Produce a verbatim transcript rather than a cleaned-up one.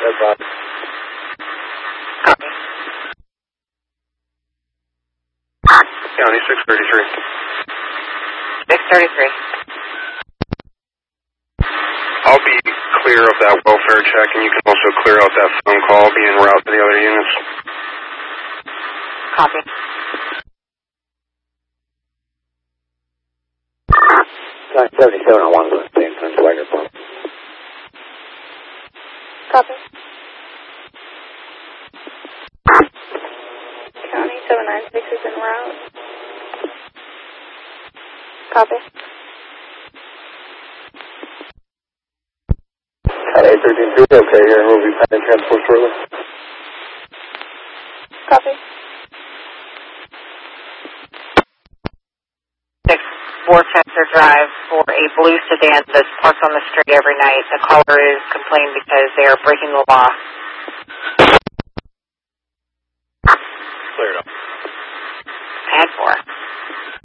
That's fine. Copy. County six thirty-three. six thirty-three. I'll be clear of that welfare check, and you can also clear out that phone call, be en route to the other units. Copy. nine seventy-seven on one of the same time, Swagger phone. Copy. County seven nine six is en route. Copy. County eight thirteen two, okay, here, and we'll be pending transport shortly. Copy. six four Chester Drive for a blue sedan that's parked on the street every night. The caller is complaining because they are breaking the law.